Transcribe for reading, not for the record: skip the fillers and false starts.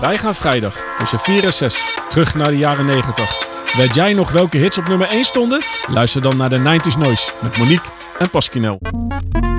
Wij gaan vrijdag tussen 4 en 6 terug naar de jaren 90. Weet jij nog welke hits op nummer 1 stonden? Luister dan naar de 90s Noise met Monique en Pasquinel.